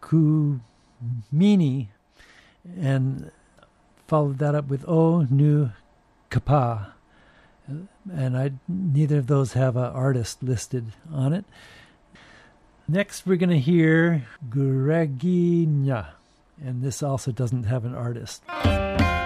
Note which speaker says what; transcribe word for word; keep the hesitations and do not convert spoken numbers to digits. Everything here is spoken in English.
Speaker 1: Kumini, and followed that up with O Nu Kapa. And I neither of those have an artist listed on it. Next, we're going to hear Gureginya, and this also doesn't have an artist.